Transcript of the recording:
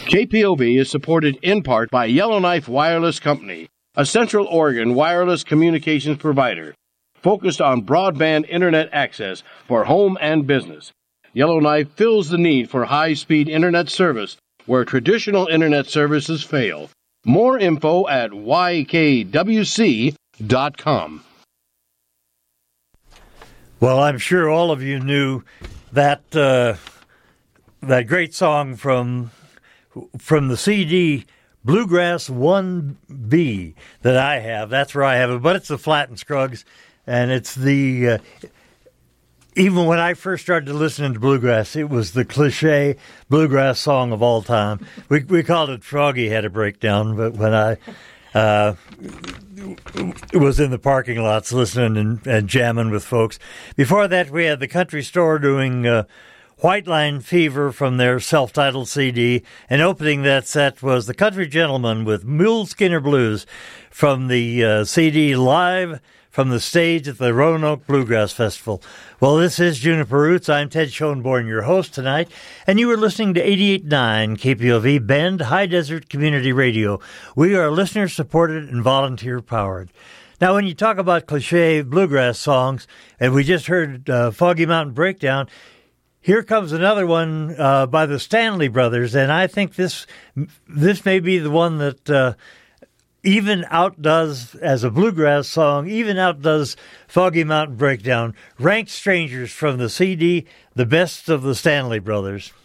KPOV is supported in part by Yellowknife Wireless Company, a Central Oregon wireless communications provider focused on broadband internet access for home and business. Yellowknife fills the need for high-speed internet service where traditional internet services fail. More info at ykwc.com. Well, I'm sure all of you knew that that great song from the CD Bluegrass 1B that I have. That's where I have it, but it's the Flatt and Scruggs, and it's the even when I first started listening to bluegrass, it was the cliche bluegrass song of all time. We called it Froggy Had a Breakdown, but when I was in the parking lots listening and jamming with folks. Before that, we had the Country Store doing White Line Fever from their self-titled CD, and opening that set was the Country Gentleman with Mule Skinner Blues from the CD Live from the stage at the Roanoke Bluegrass Festival. Well, this is Juniper Roots. I'm Ted Schoenborn, your host tonight, and you are listening to 88.9 KPOV Bend High Desert Community Radio. We are listener-supported and volunteer-powered. Now, when you talk about cliche bluegrass songs, and we just heard Foggy Mountain Breakdown, here comes another one by the Stanley Brothers, and I think this may be the one that even outdoes, as a bluegrass song, even outdoes Foggy Mountain Breakdown. Ranked Strangers from the CD, The Best of the Stanley Brothers.